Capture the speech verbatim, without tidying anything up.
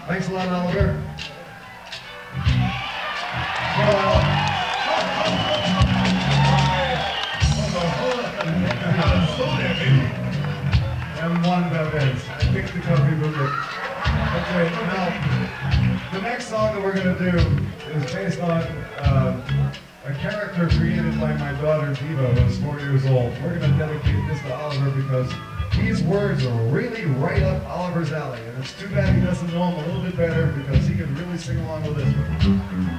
Thanks a lot, Oliver. Well, M one Valdez. I picked the coffee movement. Okay, now, the next song that we're going to do is based on uh, a character created by my daughter, Diva, who's four years old. We're going to dedicate this to Oliver because these words are really right up Oliver's alley. And it's too bad he doesn't know them a little bit better because he can really sing along with this one.